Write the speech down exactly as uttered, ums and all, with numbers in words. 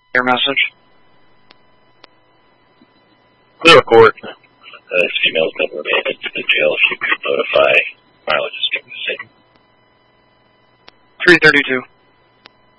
Your message. Clear court. Uh, this female's been remanded to the jail. She could notify mileage is missing. three thirty-two.